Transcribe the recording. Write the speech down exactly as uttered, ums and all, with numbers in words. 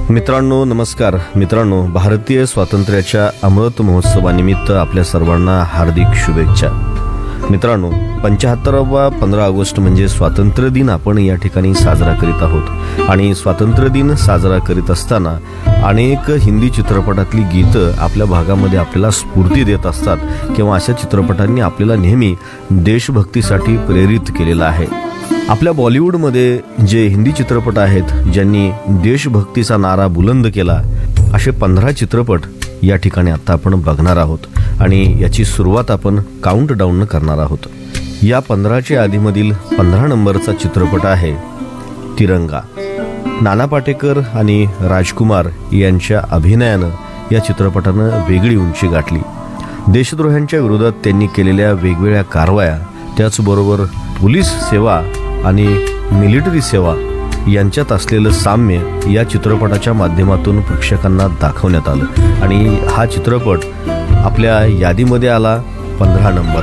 मित्रांनो नमस्कार. मित्रांनो, भारतीय स्वातंत्र्याच्या अमृत महोत्सवानिमित्त आपल्या सर्वांना हार्दिक शुभेच्छा. मित्रांनो, पंच्याहत्तरावा पंधरा ऑगस्ट म्हणजे स्वातंत्र्य दिन आपण या ठिकाणी साजरा करीत आहोत. आणि स्वातंत्र्य दिन साजरा करीत असताना अनेक हिंदी चित्रपटातली गीतं आपल्या भागामध्ये आपल्याला स्फूर्ती देत असतात किंवा अशा चित्रपटांनी आपल्याला नेहमी देशभक्तीसाठी प्रेरित केलेलं आहे. आपल्या बॉलिवूडमध्ये जे हिंदी चित्रपट आहेत ज्यांनी देशभक्तीचा नारा बुलंद केला, असे पंधरा चित्रपट या ठिकाणी आता आपण बघणार आहोत आणि याची सुरुवात आपण काउंट डाऊन करणार आहोत. या पंधराच्या यादीमधील पंधरा नंबरचा चित्रपट आहे तिरंगा. नाना पाटेकर आणि राजकुमार यांच्या अभिनयानं या चित्रपटानं वेगळी उंची गाठली. देशद्रोह्यांच्या विरोधात त्यांनी केलेल्या वेगवेगळ्या कारवाया, त्याचबरोबर पोलीस सेवा आणि मिलिटरी सेवा यांच्यात असलेलं साम्य या चित्रपटाच्या माध्यमातून प्रेक्षकांना दाखवण्यात आलं आणि हा चित्रपट आपल्या यादीमध्ये आला पंधरा नंबरला.